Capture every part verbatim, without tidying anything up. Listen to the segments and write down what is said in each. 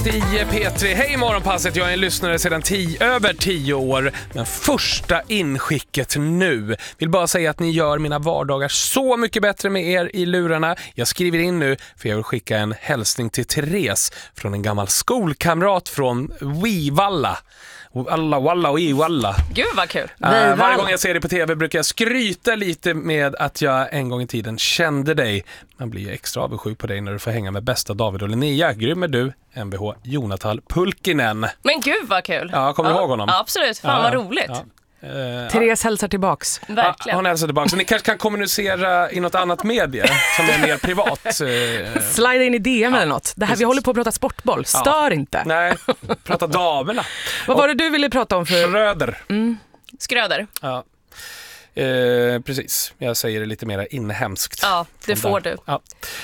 I P tre, hej Morgonpasset, jag är en lyssnare sedan tio, över tio år. Men första inskicket nu. Vill bara säga att ni gör mina vardagar så mycket bättre med er i lurarna. Jag skriver in nu för jag vill skicka en hälsning till Therese från en gammal skolkamrat från Vivalla. Alla, walla och i walla. Gud vad kul. Uh, varje gång jag ser det på tv brukar jag skryta lite med att jag en gång i tiden kände dig. Man blir ju extra avundsjuk på dig när du får hänga med bästa David och Linnea. Grym är du, M B H Jonathan Pulkinen. Men gud vad kul. Ja, kommer du ja. ihåg honom? Ja, absolut, fan ja, vad roligt. Ja. Uh, Therese hälsar tillbaks. Verkligen. Ja, hon hälsar tillbaka. Så ni kanske kan kommunicera i något annat medie som är mer privat. Uh, Slida in i D M ja, eller något. Det här, vi håller på att prata sportboll. Stör ja. inte. Nej, prata damerna. Vad var det du ville prata om för? Schröder. Mm. Schröder. Ja. Eh, precis, jag säger det lite mer inhemskt. Ja, det får där. du. Ja.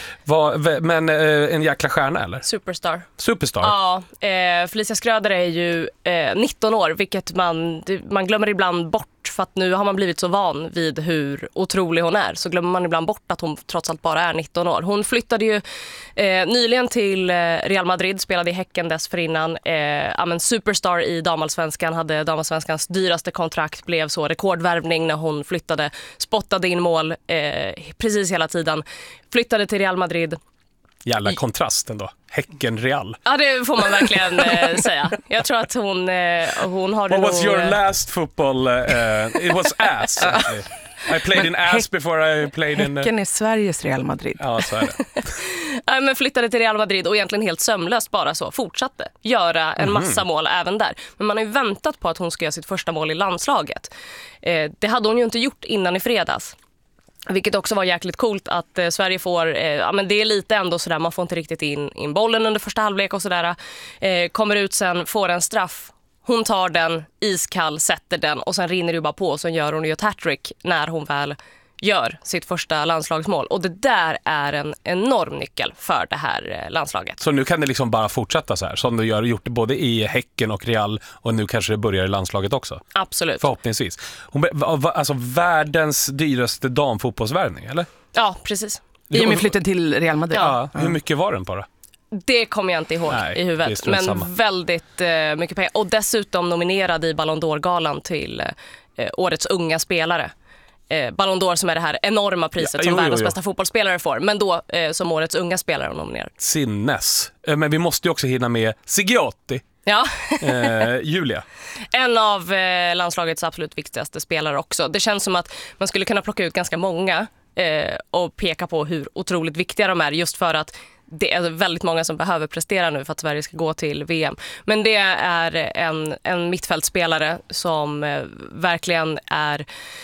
Var, men eh, en jäkla stjärna eller? Superstar. Superstar? Ja, eh, Felicia Schröder är ju eh, nitton år, vilket man, man glömmer ibland bort. För att nu har man blivit så van vid hur otrolig hon är. Så glömmer man ibland bort att hon trots allt bara är nitton år. Hon flyttade ju eh, nyligen till eh, Real Madrid. Spelade i Häcken dessförinnan. Eh, ja, men superstar i damallsvenskan. Hade damallsvenskans dyraste kontrakt. Blev så rekordvärvning när hon flyttade. Spottade in mål eh, precis hela tiden. Flyttade till Real Madrid. Jävla kontrast ändå. Häcken Real. Ja, det får man verkligen eh, säga. Jag tror att hon, eh, hon har det. What was nog, your last football? Uh, it was ass. Actually. I played in ass before I played in... Uh... Häcken är Sveriges Real Madrid. Ja, så är det. Ja, men flyttade till Real Madrid och egentligen helt sömlöst bara så. Fortsatte göra en massa mm. mål även där. Men man har ju väntat på att hon ska göra sitt första mål i landslaget. Eh, det hade hon ju inte gjort innan i fredags. Vilket också var jäkligt coolt att eh, Sverige får, eh, ja men det är lite ändå sådär, man får inte riktigt in, in bollen under första halvlek och sådär. Eh, kommer ut sen, får en straff. Hon tar den, iskall, sätter den och sen rinner det bara på och så gör hon ju ett hattrick när hon väl gör sitt första landslagsmål. Och det där är en enorm nyckel för det här landslaget. Så nu kan det liksom bara fortsätta så här, som du gör, gjort det både i Häcken och Real och nu kanske det börjar i landslaget också? Absolut. Förhoppningsvis. Hon, alltså världens dyraste damfotbollsvärvning, eller? Ja, precis. I och med flytten till Real Madrid. Ja, ja. Hur mycket var den bara? Det kommer jag inte ihåg Nej, i huvudet. Men samma. väldigt eh, mycket pengar. Och dessutom nominerad i Ballon d'Or-galan till eh, årets unga spelare. Eh, Ballon d'Or som är det här enorma priset ja, som jo, världens jo, jo. bästa fotbollsspelare får. Men då eh, som årets unga spelare nominerad. Sinnes. Eh, men vi måste ju också hinna med Sigiotti. Ja. eh, Julia. En av eh, landslagets absolut viktigaste spelare också. Det känns som att man skulle kunna plocka ut ganska många eh, och peka på hur otroligt viktiga de är. Just för att det är väldigt många som behöver prestera nu för att Sverige ska gå till V M. Men det är en, en mittfältspelare som eh, verkligen är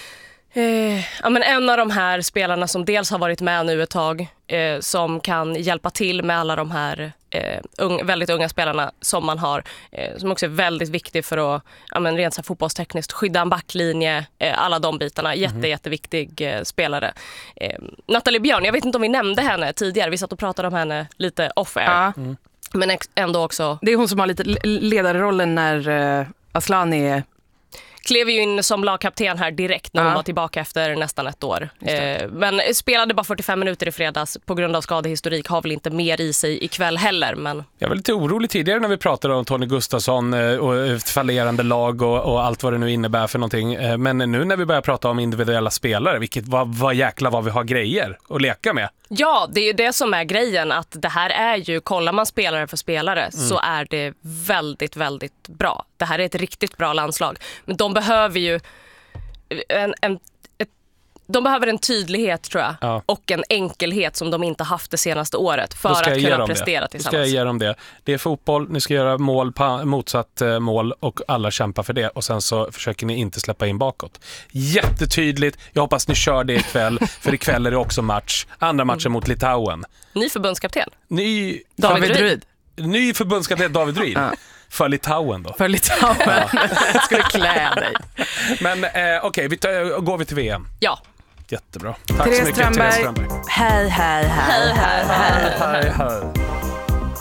eh, ja, men en av de här spelarna som dels har varit med nu ett tag, eh, som kan hjälpa till med alla de här eh, un, väldigt unga spelarna som man har, eh, som också är väldigt viktig för att ja, men rent så här fotbollstekniskt skydda en backlinje, eh, alla de bitarna. Jätte, mm. jätteviktig eh, spelare. Eh, Nathalie Björn, jag vet inte om vi nämnde henne tidigare, vi satt och pratade om henne lite off-air. Ja. Mm. Men ex- ändå också... Det är hon som har lite ledarrollen när uh, Asllani är... Klev ju in som lagkapten här direkt när hon ja. var tillbaka efter nästan ett år. Eh, men spelade bara fyrtiofem minuter i fredags på grund av skadehistorik. Har väl inte mer i sig ikväll heller. Men... Jag var lite orolig tidigare när vi pratade om Tony Gustafsson och ett fallerande lag och, och allt vad det nu innebär för någonting. Men nu när vi börjar prata om individuella spelare, vilket vad, vad jäkla vad vi har grejer att leka med. Ja, det är ju det som är grejen, att det här är ju, kollar man spelare för spelare mm. så är det väldigt, väldigt bra. Det här är ett riktigt bra landslag. Men de behöver ju en, en, ett, de behöver en tydlighet tror jag ja. och en enkelhet som de inte haft det senaste året för att kunna prestera det. tillsammans. Ska jag ge dem det. Det är fotboll, ni ska göra mål på motsatt mål och alla kämpar för det och sen så försöker ni inte släppa in bakåt. Jättetydligt. Jag hoppas ni kör det ikväll för ikväll är det också match. Andra matchen mm. mot Litauen. Ny förbundskapten. Ny David Ruid. Ny förbundskapten David Ruid. Ja. För Litauen då. För Litauen. Ja. Jag skulle klä dig. Men eh, okej, okay, vi tar, går vi till V M. Ja. Jättebra. Tack Therese så mycket Strömberg. Therese Strömberg. Hej, hej, hej. Hej, hej, hej. hej, hej, hej.